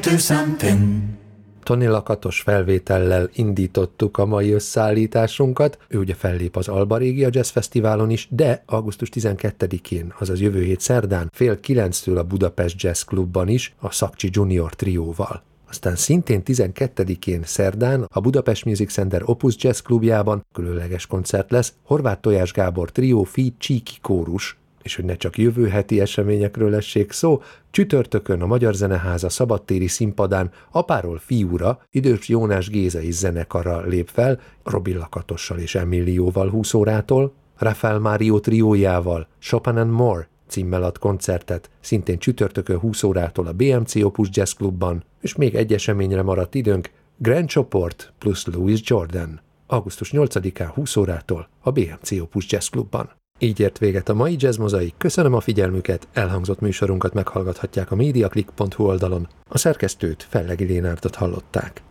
do something. Tony Lakatos felvétellel indítottuk a mai összeállításunkat. Ő ugye fellép az Alba Regia Jazz Fesztiválon is, de augusztus 12-én, azaz jövő hét szerdán, 8:30 a Budapest Jazz Clubban is, a Szakcsi Junior trióval. Aztán szintén 12-én szerdán a Budapest Music Center Opus Jazz Klubjában különleges koncert lesz, Horváth Tojás Gábor trió feat. Csíki kórus. És hogy ne csak jövő heti eseményekről essék szó, csütörtökön a Magyar Zeneháza szabadtéri színpadán apáról fiúra Idős Jónás Géza is zenekarra lép fel, Robin Lakatossal és Emilióval 20 órától, Rafael Mário triójával Chopin and More címmel ad koncertet, szintén csütörtökön 20 órától a BMC Opus Jazz Clubban, és még egy eseményre maradt időnk, Grand Csoport plusz Louis Jordan, augusztus 8-án 20 órától a BMC Opus Jazz Clubban. Így ért véget a mai Jazz Mozaik. Köszönöm a figyelmüket, elhangzott műsorunkat meghallgathatják a mediaclick.hu oldalon. A szerkesztőt, Fellegi Lénárdot hallották.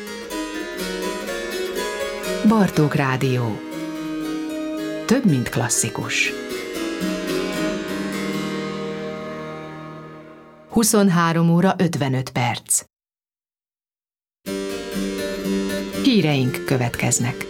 Bartók Rádió. Több, mint klasszikus. 23 óra 55 perc. Híreink következnek.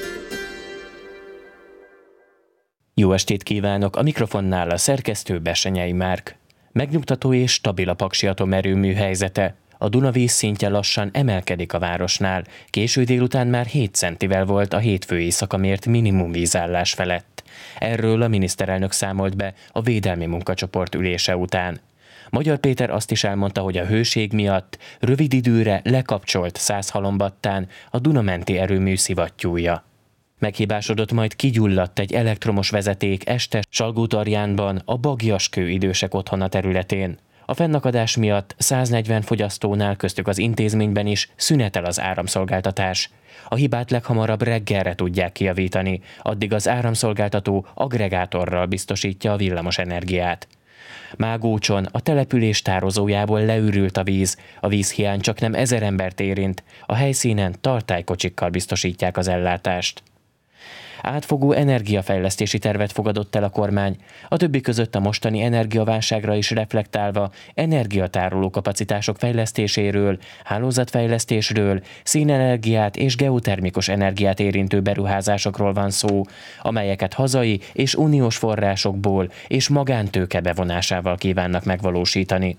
Jó estét kívánok! A mikrofonnál a szerkesztő Bessenyei Márk. Megnyugtató és stabil a Paksi atomerőmű helyzete. A Duna vízszintje lassan emelkedik a városnál. Késő délután már 7 centivel volt a hétfő éjszaka mért minimum vízállás felett. Erről a miniszterelnök számolt be a védelmi munkacsoport ülése után. Magyar Péter azt is elmondta, hogy a hőség miatt rövid időre lekapcsolt Szászhalombattán a Dunamenti erőmű szivattyúja. Meghibásodott, majd kigyulladt egy elektromos vezeték este Salgótarjánban, a Bagyaskő idősek otthona területén. A fennakadás miatt 140 fogyasztónál, köztük az intézményben is szünetel az áramszolgáltatás. A hibát leghamarabb reggelre tudják kijavítani, addig az áramszolgáltató aggregátorral biztosítja a villamos energiát. Mágócson a település tározójából leürült a víz, a vízhiány csaknem 1000 embert érint, a helyszínen tartálykocsikkal biztosítják az ellátást. Átfogó energiafejlesztési tervet fogadott el a kormány, a többi között a mostani energiaválságra is reflektálva energiatároló kapacitások fejlesztéséről, hálózatfejlesztésről, szénenergiát és geotermikus energiát érintő beruházásokról van szó, amelyeket hazai és uniós forrásokból és magántőke bevonásával kívánnak megvalósítani.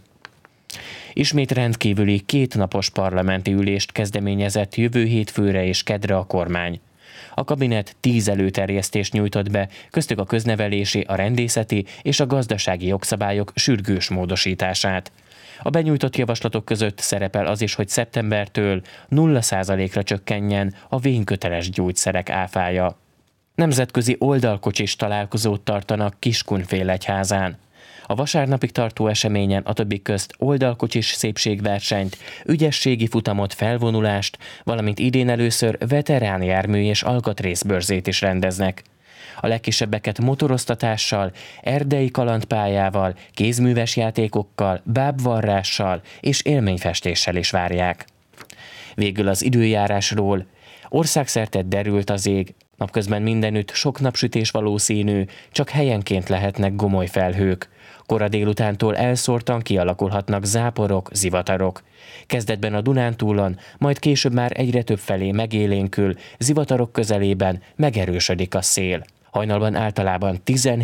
Ismét rendkívüli 2 napos parlamenti ülést kezdeményezett jövő hétfőre és kedre a kormány. A kabinet 10 előterjesztést nyújtott be, köztük a köznevelési, a rendészeti és a gazdasági jogszabályok sürgős módosítását. A benyújtott javaslatok között szerepel az is, hogy szeptembertől 0%-ra csökkenjen a vényköteles gyógyszerek áfája. Nemzetközi oldalkocsis találkozót tartanak Kiskunfélegyházán. A vasárnapig tartó eseményen a többik közt oldalkocsis szépségversenyt, ügyességi futamot, felvonulást, valamint idén először veterán jármű és alkatrészbörzét is rendeznek. A legkisebbeket motoroztatással, erdei kalandpályával, kézműves játékokkal, bábvarrással és élményfestéssel is várják. Végül az időjárásról. Országszerte derült az ég, napközben mindenütt sok napsütés valószínű, csak helyenként lehetnek gomoly felhők. Kora délutántól elszórtan kialakulhatnak záporok, zivatarok. Kezdetben a Dunántúlon, majd később már egyre több felé megélénkül, zivatarok közelében megerősödik a szél. Hajnalban általában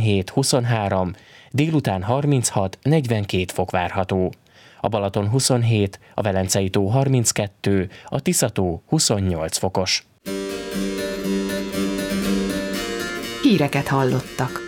17-23, délután 36-42 fok várható. A Balaton 27, a Velencei tó 32, a Tiszató 28 fokos. Híreket hallottak.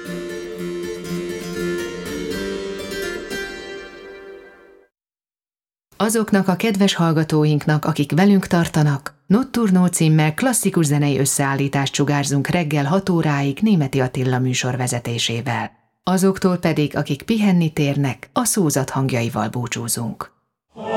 Azoknak a kedves hallgatóinknak, akik velünk tartanak, Notturno címmel klasszikus zenei összeállítást sugárzunk reggel 6 óráig Németi Attila műsor vezetésével. Azoktól pedig, akik pihenni térnek, a szózat hangjaival búcsúzunk.